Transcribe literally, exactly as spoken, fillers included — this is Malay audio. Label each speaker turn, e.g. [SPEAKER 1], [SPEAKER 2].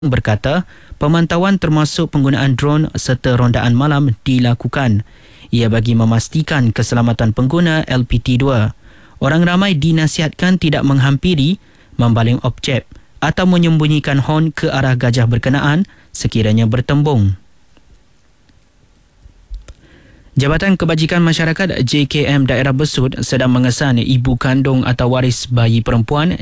[SPEAKER 1] berkata pemantauan termasuk penggunaan drone serta rondaan malam dilakukan. Ia bagi memastikan keselamatan pengguna L P T dua. Orang ramai dinasihatkan tidak menghampiri, membaling objek atau menyembunyikan horn ke arah gajah berkenaan sekiranya bertembung. Jabatan Kebajikan Masyarakat J K M Daerah Besut sedang mengesan ibu kandung atau waris bayi perempuan